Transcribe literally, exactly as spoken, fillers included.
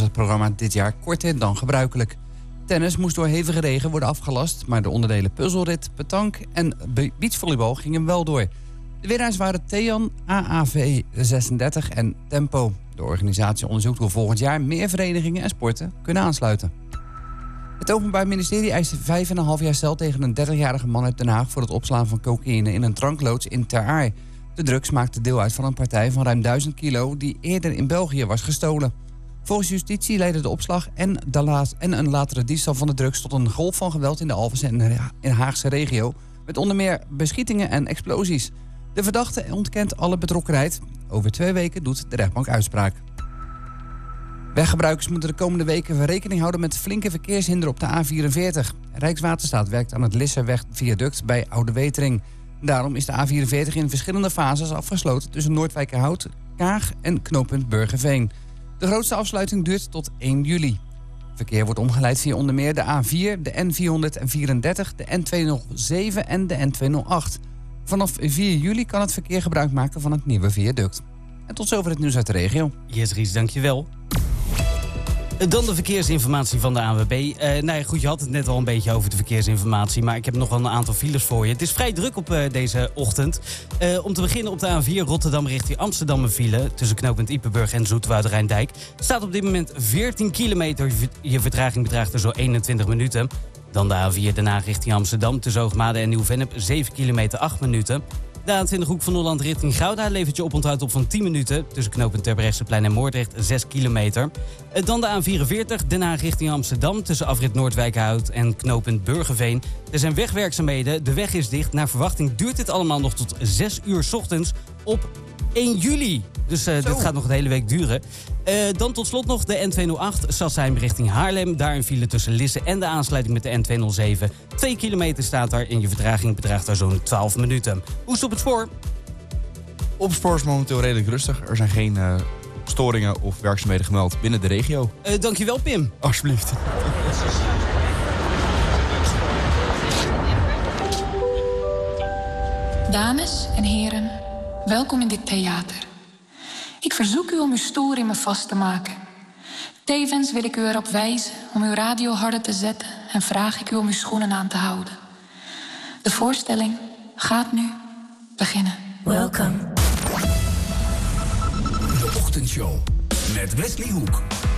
het programma dit jaar korter dan gebruikelijk. Tennis moest door hevige regen worden afgelast, maar de onderdelen puzzelrit, petank en beachvolleybal gingen wel door. De winnaars waren Thean, A A V zesendertig en Tempo. De organisatie onderzoekt hoe volgend jaar meer verenigingen en sporten kunnen aansluiten. Het Openbaar Ministerie eist vijf en een half jaar cel tegen een dertigjarige man uit Den Haag voor het opslaan van cocaïne in een drankloods in Ter Aar. De drugs maakten deel uit van een partij van ruim duizend kilo die eerder in België was gestolen. Volgens justitie leidde de opslag en, de laat, en een latere diefstal van de drugs tot een golf van geweld in de Alphense en in Haagse regio, met onder meer beschietingen en explosies. De verdachte ontkent alle betrokkenheid. Over twee weken doet de rechtbank uitspraak. Weggebruikers moeten de komende weken rekening houden met flinke verkeershinder op de A vierenveertig. Rijkswaterstaat werkt aan het Lisserweg-viaduct bij Oude Wetering. Daarom is de A vierenveertig in verschillende fases afgesloten tussen Noordwijkerhout, Kaag en knooppunt Burgerveen. De grootste afsluiting duurt tot één juli. Verkeer wordt omgeleid via onder meer de A vier, de N vierhonderdvierendertig, de N tweehonderdzeven en de N tweehonderdacht. Vanaf vier juli kan het verkeer gebruik maken van het nieuwe viaduct. En tot zover het nieuws uit de regio. Yes, Ries, dankjewel. Dan de verkeersinformatie van de A N W B. Uh, nou ja, goed, je had het net al een beetje over de verkeersinformatie, maar ik heb nog wel een aantal files voor je. Het is vrij druk op uh, deze ochtend. Uh, om te beginnen op de A vier Rotterdam richting Amsterdam een file tussen knooppunt Ippenburg en Zoeterwoude-Rijndijk. Staat op dit moment veertien kilometer. Je vertraging bedraagt er zo eenentwintig minuten. Dan de A vier Den Haag richting Amsterdam tussen Hoogmade en Nieuw-Vennep zeven kilometer acht minuten. De A twintig Hoek van Holland richting Gouda levert je oponthoud op van tien minuten. Tussen knooppunt Terbrechtseplein en Moordrecht zes kilometer. Dan de A vierenveertig Den Haag richting Amsterdam tussen afrit Noordwijkerhout en knooppunt Burgerveen. Er zijn wegwerkzaamheden, de weg is dicht. Naar verwachting duurt dit allemaal nog tot zes uur 's ochtends op één juli. Dus uh, dit gaat nog de hele week duren. Uh, dan tot slot nog de N tweehonderdacht Sassheim richting Haarlem. Daar een file tussen Lisse en de aansluiting met de N tweehonderdzeven. Twee kilometer staat daar en je vertraging bedraagt daar zo'n twaalf minuten. Hoe is het op het spoor? Op het spoor is momenteel redelijk rustig. Er zijn geen uh, storingen of werkzaamheden gemeld binnen de regio. Uh, dankjewel, Pim. Alsjeblieft. Dames en heren, welkom in dit theater. Ik verzoek u om uw stoel in me vast te maken. Tevens wil ik u erop wijzen om uw radio harder te zetten en vraag ik u om uw schoenen aan te houden. De voorstelling gaat nu beginnen. Welkom. De ochtendshow met Wesley Hoek.